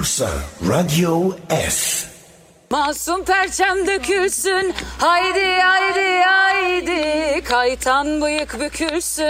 Bursa Radyo S. Masum perçem dökülsün, haydi haydi haydi, kaytan bıyık bükülsün.